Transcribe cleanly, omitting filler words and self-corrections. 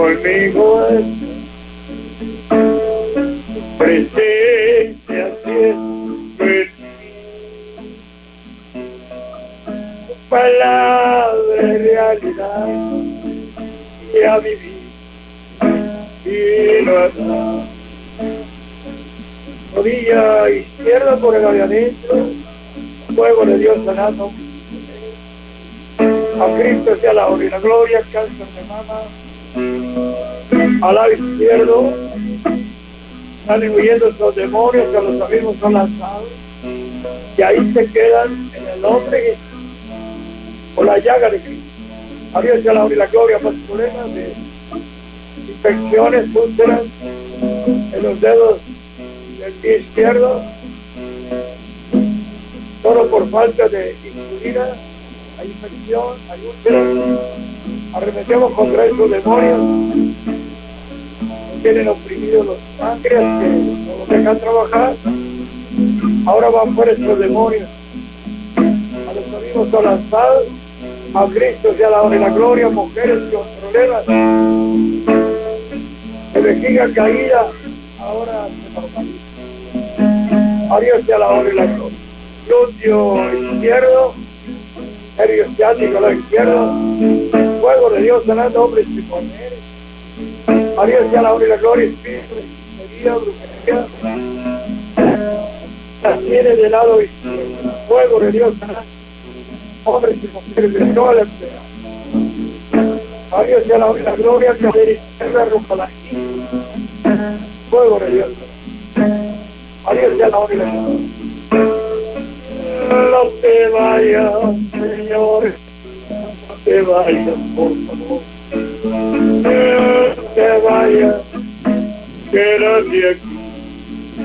Conmigo es presencia siempre, tu palabra es realidad y a vivir y no atrás. Rodilla izquierda por el área adentro, fuego de Dios sanando. A Cristo sea la honra y la gloria, cáncer de mama. Al lado izquierdo salen huyendo esos demonios que los amigos son lanzados y ahí se quedan en el nombre o la llaga de Cristo. A Dios sea la honra y la gloria por problemas de infecciones, úlceras en los dedos del pie izquierdo, solo por falta de insulina, hay infección, hay úlceras. Arremetemos contra esos demonios que tienen oprimidos los páncreas, que no los dejan trabajar. Ahora van por estos demonios. A los amigos son lanzados. A Cristo sea la honra y la gloria. Mujeres con problemas de vejiga caída, ahora se normaliza. A Dios sea la honra y la gloria. Glúteo izquierdo, nervio ciático a la izquierda, fuego de Dios sanando hombres y mujeres. A Dios sea la honra y la gloria, espíritu de hechicería, brujería, las tiene del lado izquierdo, fuego de Dios sanando hombres y mujeres de toda la enfermedad. A Dios sea la honra y la gloria, cadera izquierda, rompa la fuego de Dios. A Dios sea la honra y la gloria. No te vayas, Señor, no te vayas, por favor. No te vayas, quédate aquí.